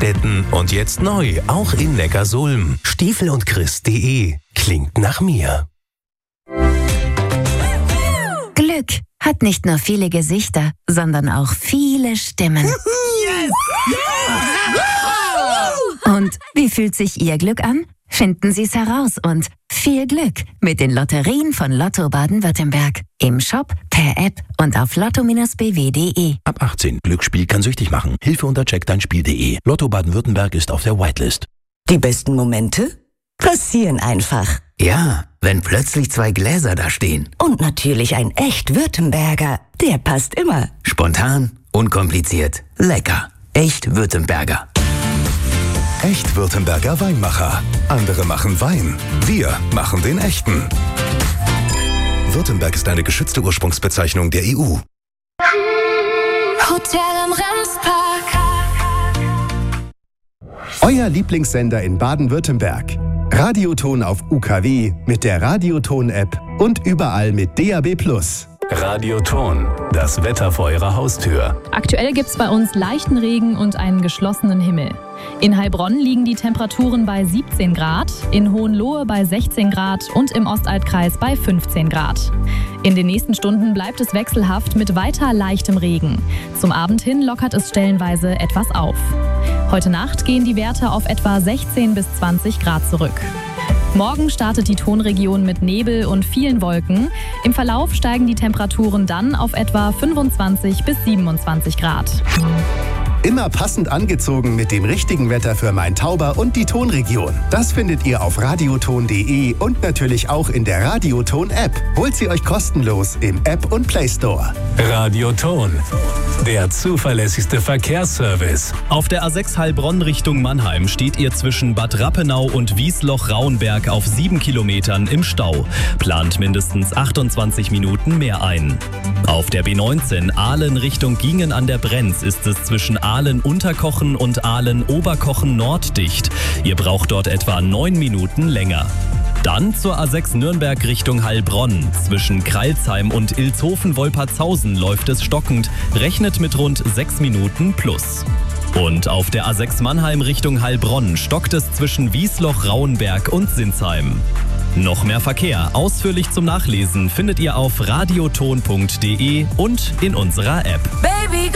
Dillstetten und jetzt neu, auch in Neckarsulm. Stiefelundchris.de klingt nach mir. Glück hat nicht nur viele Gesichter, sondern auch viele Stimmen. Yes! Und wie fühlt sich Ihr Glück an? Finden Sie es heraus und viel Glück mit den Lotterien von Lotto Baden-Württemberg. Im Shop, per App und auf lotto-bw.de. Ab 18. Glücksspiel kann süchtig machen. Hilfe unter checkdeinspiel.de. Lotto Baden-Württemberg ist auf der Whitelist. Die besten Momente passieren einfach. Ja, wenn plötzlich 2 Gläser da stehen. Und natürlich ein echt Württemberger. Der passt immer. Spontan, unkompliziert, lecker. Echt Württemberger. Echt Württemberger Weinmacher. Andere machen Wein. Wir machen den echten. Württemberg ist eine geschützte Ursprungsbezeichnung der EU. Hotel am Ramspark. Euer Lieblingssender in Baden-Württemberg. Radioton auf UKW mit der Radioton-App und überall mit DAB+. Radioton, das Wetter vor eurer Haustür. Aktuell gibt's bei uns leichten Regen und einen geschlossenen Himmel. In Heilbronn liegen die Temperaturen bei 17 Grad, in Hohenlohe bei 16 Grad und im Ostaltkreis bei 15 Grad. In den nächsten Stunden bleibt es wechselhaft mit weiter leichtem Regen. Zum Abend hin lockert es stellenweise etwas auf. Heute Nacht gehen die Werte auf etwa 16 bis 20 Grad zurück. Morgen startet die Tonregion mit Nebel und vielen Wolken. Im Verlauf steigen die Temperaturen dann auf etwa 25 bis 27 Grad. Immer passend angezogen mit dem richtigen Wetter für Main-Tauber und die Tonregion. Das findet ihr auf radioton.de und natürlich auch in der Radioton-App. Holt sie euch kostenlos im App und Play Store. Radioton, der zuverlässigste Verkehrsservice. Auf der A6 Heilbronn Richtung Mannheim steht ihr zwischen Bad Rappenau und Wiesloch-Rauenberg auf 7 Kilometern im Stau. Plant mindestens 28 Minuten mehr ein. Auf der B19 Ahlen Richtung Gingen an der Brenz ist es zwischen Ahlen-Unterkochen und Ahlen-Oberkochen Nord dicht. Ihr braucht dort etwa 9 Minuten länger. Dann zur A6 Nürnberg Richtung Heilbronn. Zwischen Kreilsheim und Ilshofen-Wolpertshausen läuft es stockend, rechnet mit rund 6 Minuten plus. Und auf der A6 Mannheim Richtung Heilbronn stockt es zwischen Wiesloch, Rauenberg und Sinsheim. Noch mehr Verkehr, ausführlich zum Nachlesen, findet ihr auf radioton.de und in unserer App. Baby.